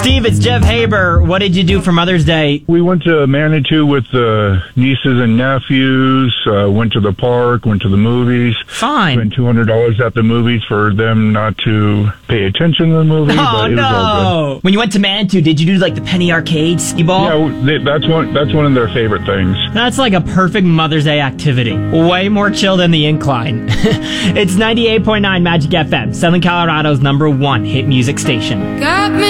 Steve, it's Jeff Haber. What did you do for Mother's Day? We went to Manitou with the nieces and nephews, went to the park, went to the movies. Fine. Spent $200 at the movies for them not to pay attention to the movie. Oh, but it was all no. good. When you went to Manitou, did you do like the penny arcade skee ball? Yeah, that's one of their favorite things. That's like a perfect Mother's Day activity. Way more chill than the incline. It's 98.9 Magic FM, Southern Colorado's #1 hit music station. Got me